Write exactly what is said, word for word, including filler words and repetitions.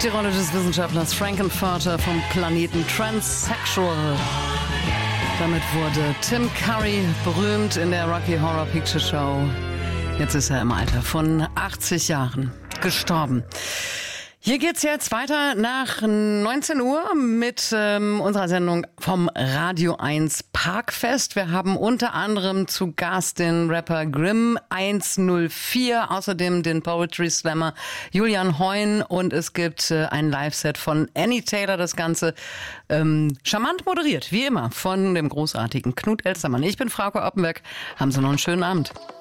die Rolle des Wissenschaftlers Frankenfurter vom Planeten Transsexual. Damit wurde Tim Curry berühmt in der Rocky Horror Picture Show. Jetzt ist er im Alter von achtzig Jahren gestorben. Hier geht's jetzt weiter nach neunzehn Uhr mit ähm, unserer Sendung vom Radio eins Parkfest. Wir haben unter anderem zu Gast den Rapper Grimm eins null vier, außerdem den Poetry Slammer Julian Heun und es gibt äh, ein Live-Set von Annie Taylor. Das Ganze ähm, charmant moderiert, wie immer, von dem großartigen Knut Elstermann. Ich bin Frauke Oppenberg. Haben Sie noch einen schönen Abend.